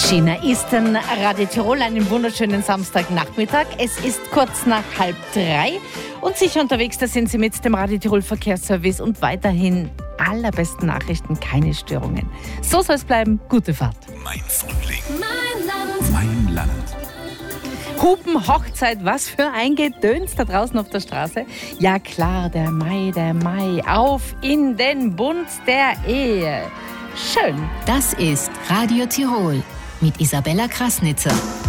Schöner ist ein Radio Tirol, einen wunderschönen Samstagnachmittag. Es ist kurz nach 2:30 und sicher unterwegs, da sind Sie mit dem Radio Tirol Verkehrsservice und weiterhin allerbesten Nachrichten, keine Störungen. So soll es bleiben, gute Fahrt. Mein Frühling, mein Land, mein Land. Hupen, Hochzeit, was für ein Gedöns da draußen auf der Straße. Ja klar, der Mai, auf in den Bund der Ehe. Schön. Das ist Radio Tirol mit Isabella Krasnitzer.